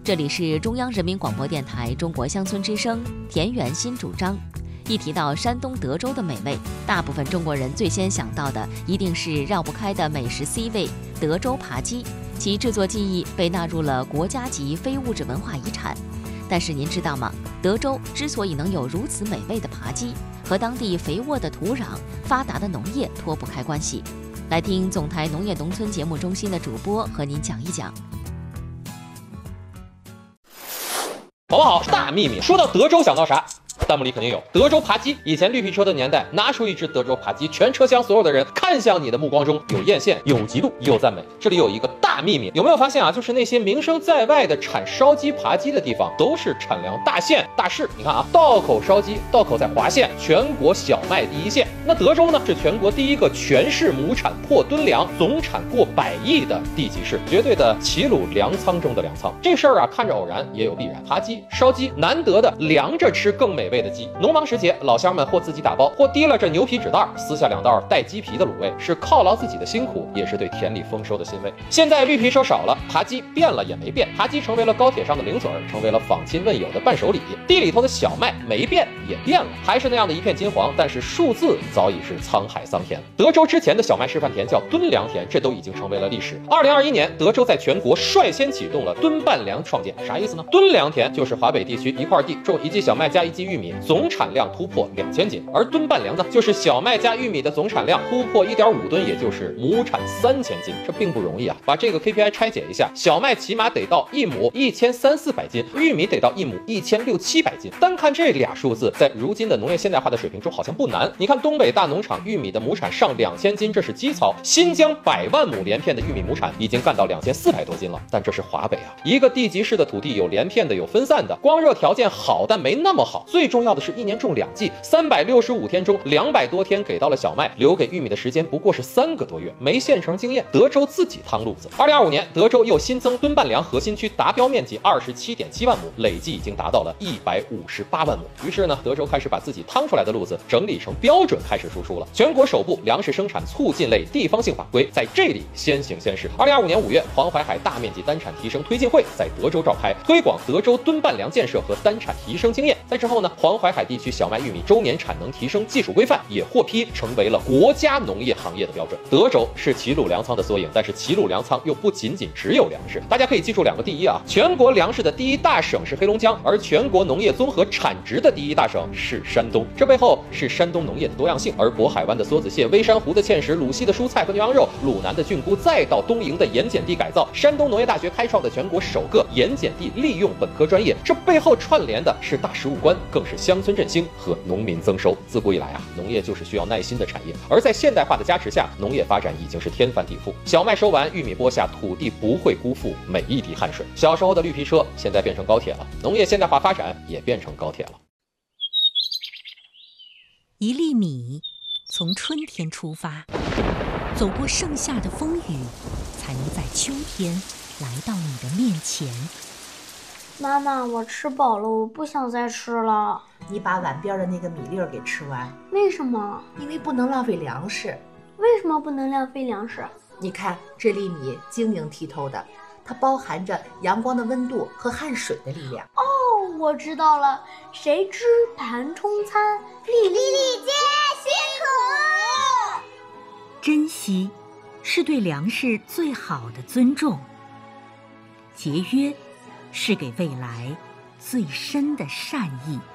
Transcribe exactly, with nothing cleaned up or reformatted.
这里是中央人民广播电台中国乡村之声田园新主张。一提到山东德州的美味，大部分中国人最先想到的一定是绕不开的美食 C 位德州扒鸡，其制作技艺被纳入了国家级非物质文化遗产。但是您知道吗？德州之所以能有如此美味的扒鸡，和当地肥沃的土壤、发达的农业脱不开关系。来听总台农业农村节目中心的主播和您讲一讲。 宝宝好，大秘密。说到德州想到啥？弹幕里肯定有德州扒鸡。以前绿皮车的年代，拿出一只德州扒鸡，全车厢所有的人看向你的目光中有艳羡，有嫉妒，有赞美。这里有一个大秘密，有没有发现啊？就是那些名声在外的产烧鸡、扒鸡的地方，都是产粮大县、大市。你看啊，道口烧鸡，道口在华县，全国小麦第一县。那德州呢，是全国第一个全市亩产破吨粮、总产过百亿的地级市，绝对的齐鲁粮仓中的粮仓。这事儿啊，看着偶然，也有必然。扒鸡、烧鸡，难得的凉着吃更美味的鸡。农忙时节，老乡们或自己打包，或提了这牛皮纸袋，撕下两道带鸡皮的卤味，是犒劳自己的辛苦，也是对田里丰收的欣慰。现在绿皮车少了，扒鸡变了也没变，扒鸡成为了高铁上的零嘴儿，成为了访亲问友的伴手礼。地里头的小麦没变也变了，还是那样的一片金黄，但是数字早已是沧海桑田。德州之前的小麦示范田叫吨粮田，这都已经成为了历史。二零二一年，德州在全国率先启动了吨半粮创建，啥意思呢？吨粮田就是华北地区一块地种一季小麦加一季玉米，总产量突破两千斤，而吨半粮呢，就是小麦加玉米的总产量突破一点五吨，也就是亩产三千斤，这并不容易啊。把这个 K P I 拆解一下，小麦起码得到一亩一千三四百斤，玉米得到一亩一千六七百斤。单看这俩数字，在如今的农业现代化的水平中好像不难。你看东北大农场玉米的亩产上两千斤，这是基操；新疆百万亩连片的玉米亩产已经干到两千四百多斤了，但这是华北啊，一个地级市的土地有连片的，有分散的，光热条件好但没那么好。最重要的是一年种两季，三百六十五天中两百多天给到了小麦，留给玉米的时间不过是三个多月。没现成经验，德州自己趟路子。二零二五年，德州又新增吨半粮核心区达标面积二十七点七万亩，累计已经达到了一百五十八万亩。于是呢，德州开始把自己趟出来的路子整理成标准，开始输出了。全国首部粮食生产促进类地方性法规在这里先行先试。二零二五年五月，黄淮海大面积单产提升推进会在德州召开，推广德州吨半粮建设和单产提升经验。在之后呢，黄淮海地区小麦、玉米周年产能提升技术规范也获批成为了国家农业行业的标准。德州是齐鲁粮仓的缩影，但是齐鲁粮仓又不仅仅只有粮食。大家可以记住两个第一啊，全国粮食的第一大省是黑龙江，而全国农业综合产值的第一大省是山东。这背后是山东农业的多样性，而渤海湾的梭子蟹、微山湖的芡实、鲁西的蔬菜和牛羊肉、鲁南的菌菇，再到东营的盐碱地改造，山东农业大学开创的全国首个盐碱地利用本科专业，这背后串联的是大食物观，更是乡村振兴和农民增收。自古以来啊，农业就是需要耐心的产业，而在现代化的加持下，农业发展已经是天翻地覆。小麦收完，玉米播下，土地不会辜负每一滴汗水。小时候的绿皮车现在变成高铁了，农业现代化发展也变成高铁了。 一粒米从春天出发，走过盛夏的风雨，才能在秋天来到你的面前。 妈妈，我吃饱了，我不想再吃了。 你把碗边的那个米粒儿给吃完。 为什么？ 因为不能浪费粮食。 为什么不能浪费粮食？ 你看这粒米晶莹剔透的，它包含着阳光的温度和汗水的力量。 哦，我知道了，谁知盘中餐，粒粒皆辛苦。 珍惜是对粮食最好的尊重，节约是给未来最深的善意。